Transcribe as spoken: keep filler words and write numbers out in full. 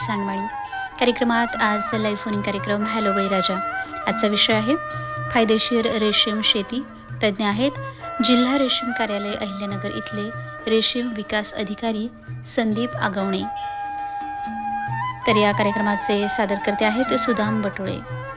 सानवाणी. कार्यक्रमात आज live phoning कार्यक्रम हॅलो बळीराजा. आजचा विषय आहे फायदेशीर रेशीम शेती. तज्ज्ञ आहेत जिल्हा रेशीम कार्यालय अहिल्यानगर इथले रेशीम विकास अधिकारी संदीप आगवणे. तर या कार्यक्रमाचे सादरकर्ते आहेत सुदाम बटोळे.